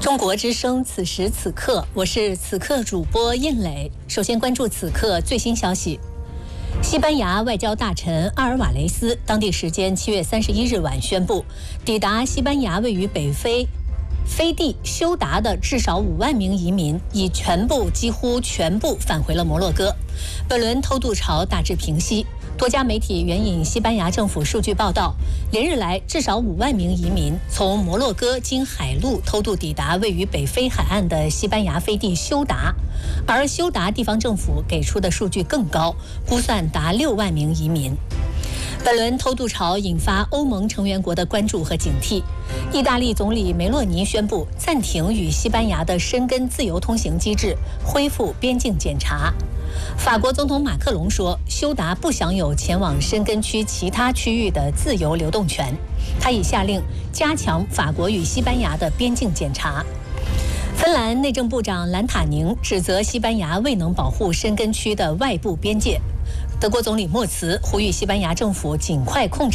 中国之声，此时此刻，我是此刻主播燕磊。首先关注此刻最新消息。西班牙外交大臣阿尔瓦雷斯当地时间7月31日晚宣布，抵达西班牙位于北非飞地休达的至少5万名移民已几乎全部返回了摩洛哥。本轮偷渡潮大致平息。多家媒体援引西班牙政府数据报道，连日来至少5万名移民从摩洛哥经海路偷渡抵达位于北非海岸的西班牙飞地休达，而休达地方政府给出的数据更高，估算达6万名移民。本轮偷渡潮引发欧盟成员国的关注和警惕。意大利总理梅洛尼宣布暂停与西班牙的申根自由通行机制，恢复边境检查。法国总统马克龙说，休达不享有前往申根区其他区域的自由流动权。他已下令加强法国与西班牙的边境检查。芬兰内政部长兰塔宁指责西班牙未能保护申根区的外部边界。德国总理默茨呼吁西班牙政府尽快控制